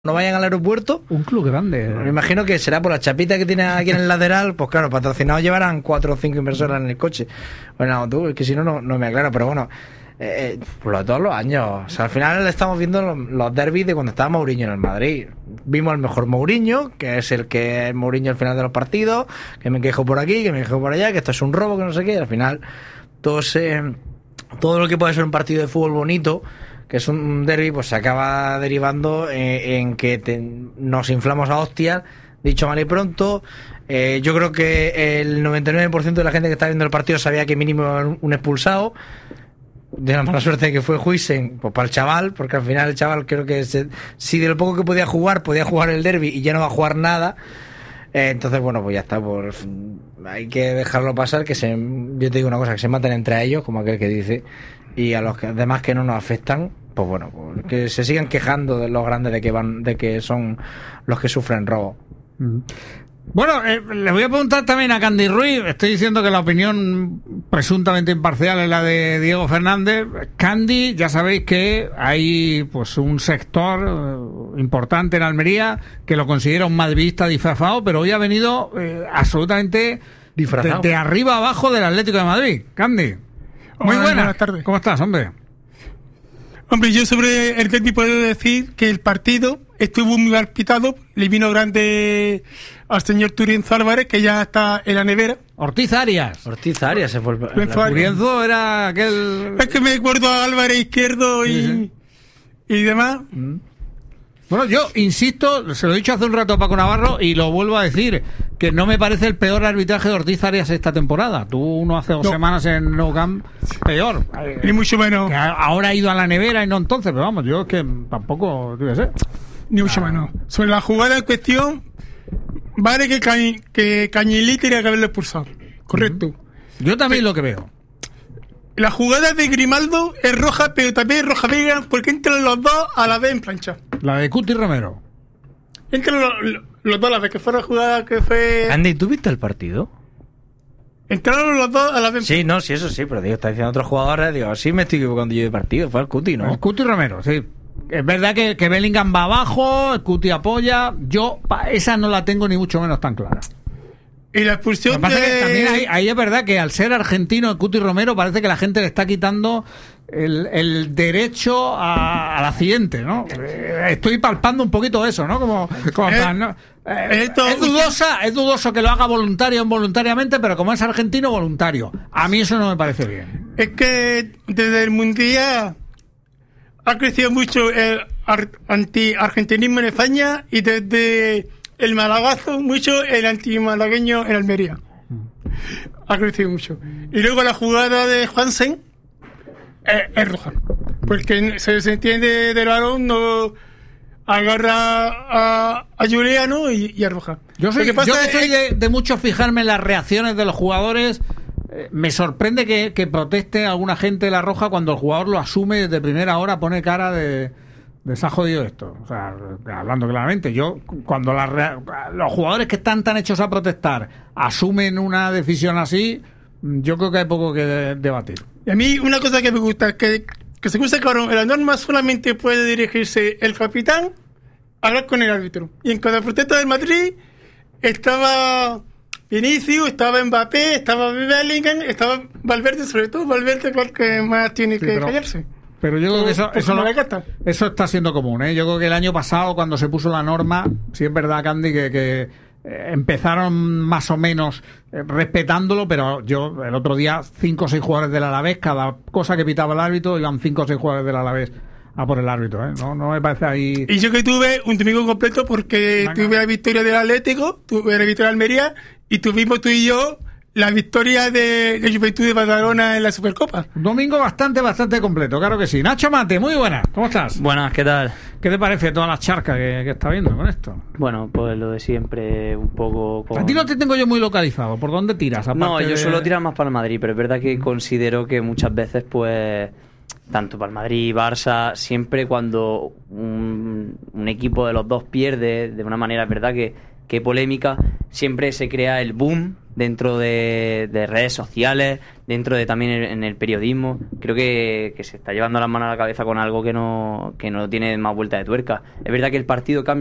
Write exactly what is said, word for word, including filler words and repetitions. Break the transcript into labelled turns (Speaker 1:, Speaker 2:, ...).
Speaker 1: no vayan al aeropuerto.
Speaker 2: Un club grande.
Speaker 1: Me imagino que será por la chapita que tiene aquí en el lateral. Pues claro, patrocinados llevarán cuatro o cinco inversoras en el coche. Bueno, tú, es que si no, no, no me aclaro. Pero bueno, eh, por lo de todos los años. O sea, al final estamos viendo los, los derbis de cuando estaba Mourinho en el Madrid. Vimos el mejor Mourinho, que es el que es Mourinho al final de los partidos. Que me quejo por aquí, que me quejo por allá, que esto es un robo, que no sé qué. Y al final, todo, ese, todo lo que puede ser un partido de fútbol bonito, que es un derbi, pues se acaba derivando en, en que te, nos inflamos a hostias, dicho mal y pronto. Eh, yo creo que el noventa y nueve por ciento de la gente que está viendo el partido sabía que mínimo era un expulsado. De la mala suerte que fue Huijsen, pues para el chaval, porque al final el chaval creo que se, si de lo poco que podía jugar, podía jugar el derbi y ya no va a jugar nada. Eh, entonces, bueno, pues ya está, pues hay que dejarlo pasar, que se, yo te digo una cosa, que se maten entre ellos, como aquel que dice, y a los que, demás que no nos afectan, pues bueno, pues que se sigan quejando de los grandes de que van, de que son los que sufren robo.
Speaker 2: Bueno, eh, le voy a preguntar también a Candy Ruiz. Estoy diciendo que la opinión presuntamente imparcial es la de Diego Fernández. Candy, ya sabéis que hay pues un sector eh, importante en Almería que lo considera un madridista disfrazado, pero hoy ha venido eh, absolutamente
Speaker 1: disfrazado
Speaker 2: de, de arriba abajo del Atlético de Madrid. Candy, muy
Speaker 3: Hola,
Speaker 2: buenas.
Speaker 3: buenas tardes.
Speaker 2: ¿Cómo estás, hombre?
Speaker 3: Hombre, yo sobre el derbi puedo decir que el partido estuvo muy mal pitado, le vino grande al señor Turienzo Álvarez, que ya está en la nevera.
Speaker 2: Ortiz Arias.
Speaker 1: Ortiz Arias se fue.
Speaker 3: Me fue-
Speaker 2: Turienzo era aquel...
Speaker 3: Es que me acuerdo a Álvarez Izquierdo y,
Speaker 2: Sí,
Speaker 3: y demás.
Speaker 2: Bueno, yo insisto, se lo he dicho hace un rato a Paco Navarro y lo vuelvo a decir, que no me parece el peor arbitraje de Ortiz Arias esta temporada. Tuvo uno hace dos
Speaker 3: No.
Speaker 2: semanas en Nou Camp, peor.
Speaker 3: Ni mucho menos.
Speaker 2: Que ahora ha ido a la nevera y no entonces, pero vamos, yo es que tampoco, yo qué sé.
Speaker 3: Ni mucho menos. Sobre la jugada en cuestión, vale que, Cañ- que Cañilí tenía que haberlo expulsado. Correcto.
Speaker 2: Yo también lo que veo.
Speaker 3: La jugada de Grimaldo es roja, pero también es roja negra porque entran los dos a la vez en plancha.
Speaker 2: La de Cuti Romero.
Speaker 3: Entran los, los dos a la vez, que fue la jugada que fue...
Speaker 1: Andy, ¿tú viste el partido?
Speaker 3: Entraron los dos a la vez.
Speaker 1: Sí, no, sí, eso sí, pero digo, está diciendo otros jugadores, digo, sí me estoy equivocando yo de partido, fue al Cuti, ¿no?
Speaker 2: El Cuti Romero, sí. Es verdad que, que Bellingham va abajo, el Cuti apoya. Yo, pa, esa no la tengo ni mucho menos tan clara.
Speaker 3: Y la
Speaker 2: Lo que
Speaker 3: expulsión
Speaker 2: pasa
Speaker 3: de...
Speaker 2: es que también ahí, ahí es verdad que al ser argentino el Cuti Romero parece que la gente le está quitando el, el derecho a- al accidente, ¿no? Eh, Estoy palpando un poquito eso, ¿no? Como, como en
Speaker 3: Eh,
Speaker 2: plan, ¿no? Eh,
Speaker 3: esto-
Speaker 2: es dudosa, es dudoso que lo haga voluntario o involuntariamente, pero como es argentino, voluntario. A mí eso no me parece bien.
Speaker 3: Es que desde el Mundial ha crecido mucho el ar- anti-argentinismo en España y desde el malagazo mucho el anti-malagueño en Almería. Ha crecido mucho. Y luego la jugada de Juansen es, es roja. Porque se, se entiende del balón, no agarra a, a Juliano y, y es roja.
Speaker 2: Yo soy,
Speaker 3: Lo que pasa
Speaker 2: yo que
Speaker 3: es-
Speaker 2: soy de, de mucho fijarme en las reacciones de los jugadores. eh, Me sorprende que, que proteste alguna gente de la roja cuando el jugador lo asume desde primera hora, pone cara de, de se ha jodido esto. O sea, hablando claramente, yo cuando la rea- los jugadores que están tan hechos a protestar asumen una decisión así, yo creo que hay poco que de- debatir.
Speaker 3: Y a mí una cosa que me gusta es que, que se usa cabrón, en la norma solamente puede dirigirse el capitán a hablar con el árbitro. Y en cada protesta del Madrid estaba Vinicius, estaba Mbappé, estaba Bellingham, estaba Valverde, sobre todo Valverde, creo que más tiene
Speaker 2: Sí,
Speaker 3: que
Speaker 2: pero-
Speaker 3: callarse.
Speaker 2: Pero yo creo que eso,
Speaker 3: Por- por
Speaker 2: eso,
Speaker 3: como
Speaker 2: no-
Speaker 3: la carta.
Speaker 2: eso está siendo común, ¿eh? Yo creo que el año pasado, cuando se puso la norma, sí es verdad, Candy, que, que eh, empezaron más o menos eh, respetándolo, pero yo el otro día, cinco o seis jugadores del Alavés, cada cosa que pitaba el árbitro, iban cinco o seis jugadores del Alavés a por el árbitro, ¿eh? No, no me parece ahí...
Speaker 3: Y yo que tuve un domingo completo porque
Speaker 2: Venga.
Speaker 3: tuve la victoria del Atlético, tuve la victoria de Almería y tuvimos tú y yo la victoria de, de Juventud de Badalona en la Supercopa.
Speaker 2: Un domingo bastante, bastante completo, claro que sí. Nacho Mate, muy buenas, ¿cómo estás?
Speaker 4: Buenas, ¿qué tal?
Speaker 2: ¿Qué te parece toda la charca que, que está viendo con esto?
Speaker 4: Bueno, pues lo de siempre, un poco... Con...
Speaker 2: A ti no te tengo yo muy localizado, ¿por dónde tiras?
Speaker 4: No,
Speaker 2: aparte
Speaker 4: yo
Speaker 2: de-
Speaker 4: suelo tirar más para el Madrid, pero es verdad que considero que muchas veces, pues, tanto para el Madrid y Barça, siempre cuando un, un equipo de los dos pierde de una manera, es verdad que, que polémica, siempre se crea el boom dentro de, de redes sociales, dentro de también en, en el periodismo. Creo que, que se está llevando las manos a la cabeza con algo que no, que no tiene más vuelta de tuerca. Es verdad que el partido cambia